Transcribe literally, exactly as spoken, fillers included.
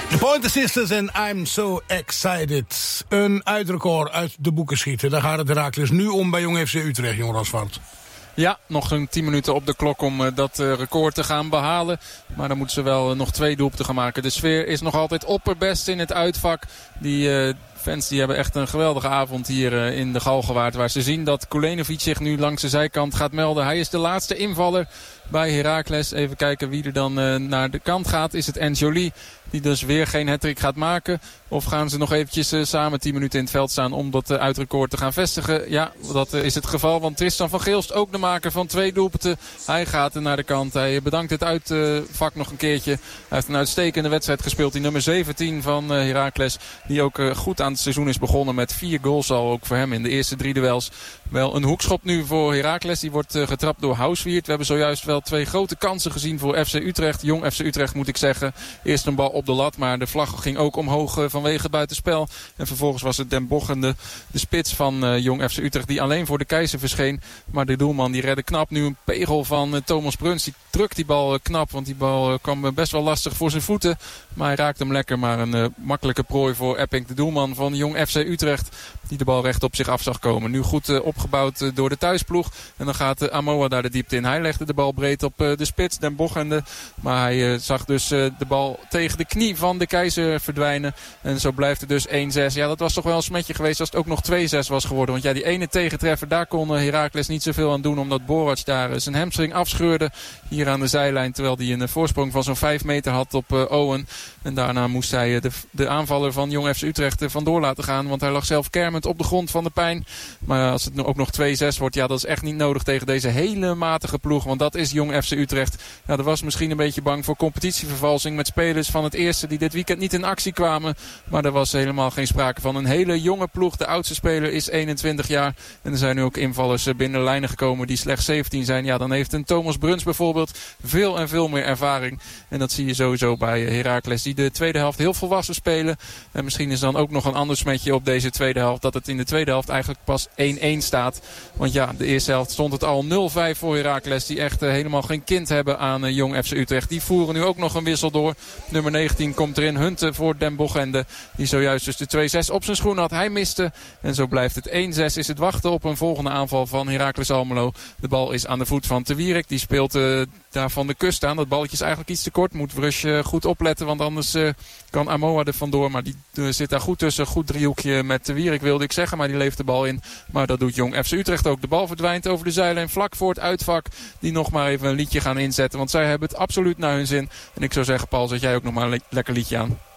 The Pointer Sisters en I'm So Excited. Een uitrecord uit de boeken schieten. Daar gaat het Heracles nu om bij Jong F C Utrecht, Jon Rosvart. Ja, nog een tien minuten op de klok om uh, dat uh, record te gaan behalen. Maar dan moeten ze wel uh, nog twee doelpunten gaan maken. De sfeer is nog altijd opperbest in het uitvak. Die uh, fans die hebben echt een geweldige avond hier uh, in de Galgenwaard. Waar ze zien dat Kulenovic zich nu langs de zijkant gaat melden. Hij is de laatste invaller bij Heracles. Even kijken wie er dan uh, naar de kant gaat. Is het N'Joli die dus weer geen hattrick gaat maken? Of gaan ze nog eventjes uh, samen tien minuten in het veld staan om dat uh, uitrecord te gaan vestigen? Ja, dat uh, is het geval. Want Tristan van Geelst, ook de maker van twee doelpunten. Hij gaat er naar de kant. Hij bedankt het uitvak uh, nog een keertje. Hij heeft een uitstekende wedstrijd gespeeld. Die nummer zeventien van uh, Heracles. Die ook uh, goed aan het seizoen is begonnen met vier goals al. Ook voor hem in de eerste drie duels. Wel een hoekschop nu voor Heracles. Die wordt uh, getrapt door Houswiert. We hebben zojuist wel twee grote kansen gezien voor F C Utrecht. Jong F C Utrecht moet ik zeggen. Eerst een bal op de lat. Maar de vlag ging ook omhoog uh, vanwege buitenspel. En vervolgens was het Den Bochende, de spits van uh, Jong F C Utrecht. Die alleen voor de Keizer verscheen. Maar de doelman die redde knap. Nu een pegel van uh, Thomas Bruns. Die drukt die bal uh, knap. Want die bal uh, kwam uh, best wel lastig voor zijn voeten. Maar hij raakt hem lekker. Maar een uh, makkelijke prooi voor Epping. De doelman van Jong F C Utrecht. Die de bal recht op zich af zag komen. Nu goed uh, opgebouwd uh, door de thuisploeg. En dan gaat uh, Amoa daar de diepte in. Hij legde de bal breed op uh, de spits, Den Bochende. Maar hij uh, zag dus uh, de bal tegen de knie van de Keizer verdwijnen. En zo blijft het dus één zes. Ja, dat was toch wel een smetje geweest als het ook nog twee zes was geworden. Want ja, die ene tegentreffer, daar kon uh, Heracles niet zoveel aan doen. Omdat Borac daar uh, zijn hamstring afscheurde. Hier aan de zijlijn. Terwijl hij een uh, voorsprong van zo'n vijf meter had op uh, Owen. En daarna moest hij uh, de, de aanvaller van Jong F C Utrecht uh, vandoor laten gaan. Want hij lag zelf kermend op de grond van de pijn. Maar als het nu ook nog twee zes wordt, ja, dat is echt niet nodig tegen deze hele matige ploeg. Want dat is Jong F C Utrecht. Ja, er was misschien een beetje bang voor competitievervalsing met spelers van het eerste die dit weekend niet in actie kwamen. Maar er was helemaal geen sprake van. Een hele jonge ploeg. De oudste speler is eenentwintig jaar. En er zijn nu ook invallers binnen de lijnen gekomen die slechts zeventien zijn. Ja, dan heeft een Thomas Bruns bijvoorbeeld veel en veel meer ervaring. En dat zie je sowieso bij Heracles, die de tweede helft heel volwassen spelen. En misschien is dan ook nog een ander smetje op deze tweede helft, dat het in de tweede helft eigenlijk pas één-één staat. Want ja, de eerste helft stond het al nul vijf voor Heracles, die echt uh, helemaal geen kind hebben aan uh, Jong F C Utrecht. Die voeren nu ook nog een wissel door. Nummer negentien komt erin, Hunte voor Den Bochende, die zojuist dus de twee zes op zijn schoen had. Hij miste en zo blijft het één zes. Is het wachten op een volgende aanval van Heracles Almelo. De bal is aan de voet van Te Wierik. Die speelt uh, daar van de kust aan. Dat balletje is eigenlijk iets te kort. Moet Wrusch uh, goed opletten, want anders uh, kan Amoa er vandoor. Maar die uh, zit daar goed tussen. Goed driehoekje met Te Wierik wilde ik zeggen, maar die leeft de bal in. Maar dat doet Jong F C Utrecht ook. De bal verdwijnt over de zijlijn vlak voor het uitvak. Die nog maar even een liedje gaan inzetten, want zij hebben het absoluut naar hun zin. En ik zou zeggen, Paul, zet jij ook nog maar een le- lekker liedje aan.